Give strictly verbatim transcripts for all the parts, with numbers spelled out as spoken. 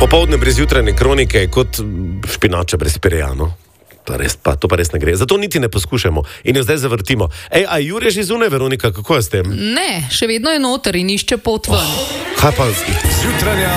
Popoldne brez jutranje kronike je kot špinača brez pireja, no. To, res pa, to pa res ne gre. Zato niti ne poskušamo in jo zdaj zavrtimo. Ej, a Jure že zunaj, Veronika, kako je s tem? Ne, še vedno je noter in išče pot ven. Oh, kaj pa? Jutranja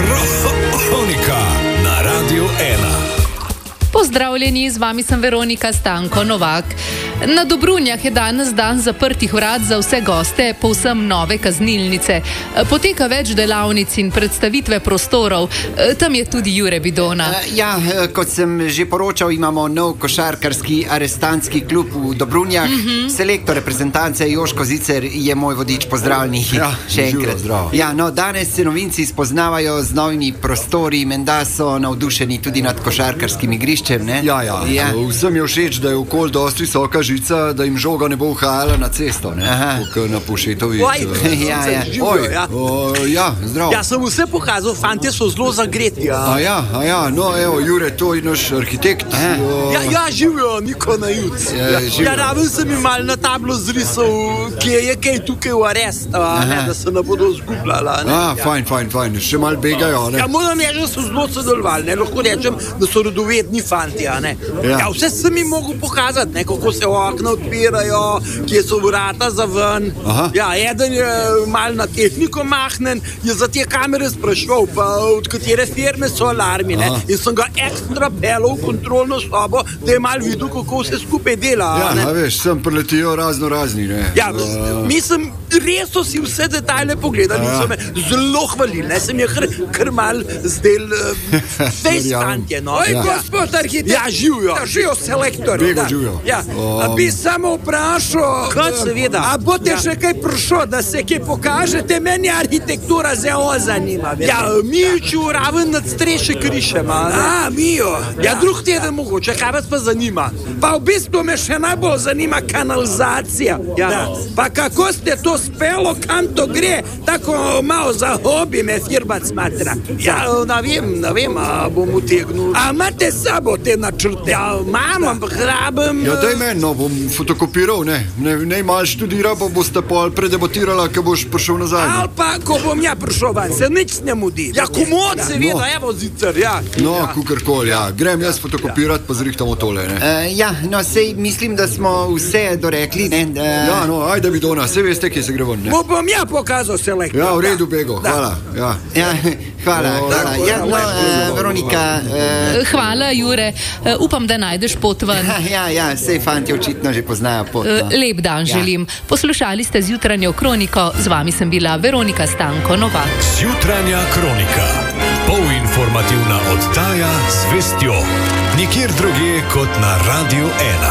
kronika na Radiu ena. Pozdravljeni, z vami sem Veronika Stanko Novak. Na Dobrunjah je danes dan zaprtih vrat za vse goste povsem nove kaznilnice. Poteka več delavnic in predstavitve prostorov. Tam je tudi Jure Bidona. Ja, kot sem že poročal, imamo nov košarkarski arestantski klub v Dobrunjah. Mm-hmm. Selektor reprezentance Joško Zicer je moj vodič. Pozdravljeni. Ja, še enkrat. Ja, no, danes se novinci spoznavajo z novimi prostori. Menda so navdušeni tudi nad košarkarskim igriščem, ne? Ja, ja, ja. Vsem je všeč, da je okoli dosti visoka žica, da jim žoga ne bo uhajala na cesto, ne? Kot na Pušetovi. Oj, ja, ja. Oj, o, ja, zdrav. Ja, sem vse pokazal, fantje so zelo zagreti. Ja. A ja, a ja, no, evo, Jure, to je naš arhitekt. O... Ja, ja, živijo, Niko na jut. Ja, ja, raven sem jim mal na tablo zrisal, kje je kaj tukaj v arest, ne, da se ne bodo zgubljala. Ne? A, ja. fajn, fajn, fajn, še mal begajo, ne? Ja, moram je, že so zelo sodelovali, ne, lahko rečem, da so rodovedni fanti, ne. Ja. Ja, vse sem jim mogel pokazati, ne, kako se okna odpirajo, kje so vrata za ven. Aha. Ja, eden je mal na tehniko mahnen, je za te kamere sprašval, pa od katere firme so alarmi, ne. In sem ga ekstra pelal v kontrolno sobo, da je mal videl, kako se skupaj dela. Ja, ne. a veš, sem preletijo razno razni, ne. Ja, uh... mislim, res so si vse detajle pogledali in so me zelo hvalili, ne, sem je kar, kar mal zdel uh, fejs fantje, no. Oj, Ja. gospod arhitekt, Ja, živijo. živijo selektor. Bego da. živijo. Ja. O. A bi samo vprašal, Kaj seveda. a boste Ja. še kaj prišlo, da se kaj pokažete, meni arhitektura zelo zanima. veste. Ja, Mijuču raven nad streše krišema. A, Mijo. Ja, drug teden mogoče, kaj vas pa zanima? Pa v bistvu me še najbolj zanima kanalizacija. Ja. Da. Pa kako ste to spelo, kam to gre, tako malo za hobi me firmat smatra. Ja, ne vem, ne vem, a bom utegnil. A imate s sabo te načrte? Ja, imam, ampak rabim... Ja, daj meni, no, bom fotokopiral, ne. Ne, ne malo študira, pa boste pol predebatirala, ko boš prišel nazaj. Ali pa, ko bom ja prišel van, se nič ne mudi. Ja, komod, No. seveda, evo zicer, ja. No, kukorkoli, ja. Grem jaz fotokopirati, pa zrihtamo tole, ne. Uh, ja, no, sej mislim, da smo vse dorekli, ne. Uh, Ja, no, ajde Bidona, saj veste, kje se gre ven, ne. Mu bom ja pokazal selektor. Ja, v redu, Bego, Da. hvala, ja. Ja, hvala, O, hvala. Ja, no, uh, Veronika, uh, Hvala, Jure. Upam, da najdeš pot ven. ja, ja, sej fanti očitno že poznajo pot. No. Lep dan želim. Poslušali ste zjutranjo kroniko, z vami sem bila Veronika Stanko Novak. Jutranja kronika. Polinformativna oddaja z vestjo. Nikjer drugje kot na Radiu ena.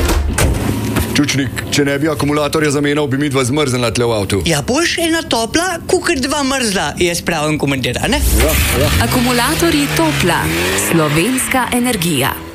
Čučnik, če ne bi akumulatorja zamenjal, bi mi dva zmrznila tle v avtu. Ja, boš ena topla, kukar dva mrzla, jaz pravim komentar, ne? Ja, ja. Akumulatorji Topla, slovenska energija.